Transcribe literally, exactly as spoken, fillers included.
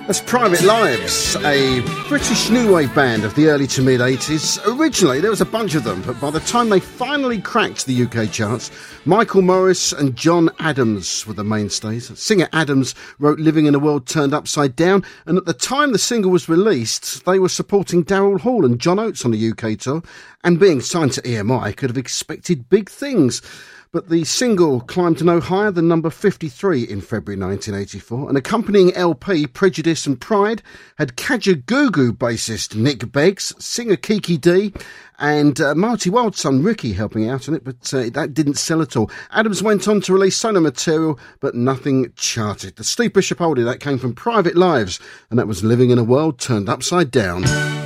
That's Private Lives, a British new wave band of the early to mid eighties. Originally, there was a bunch of them, but by the time they finally cracked the U K charts, Michael Morris and John Adams were the mainstays. Singer Adams wrote Living in a World Turned Upside Down, and at the time the single was released, they were supporting Daryl Hall and John Oates on the U K tour, and being signed to E M I could have expected big things. But the single climbed no higher than number fifty-three in February nineteen eighty-four. An accompanying L P, Prejudice and Pride, had Kajagoogoo bassist Nick Beggs, singer Kiki D, and uh, Marty Wild's son Ricky helping out on it, but uh, that didn't sell at all. Adams went on to release solo material, but nothing charted. The Steve Bishop oldie, that came from Private Lives, and that was Living in a World Turned Upside Down.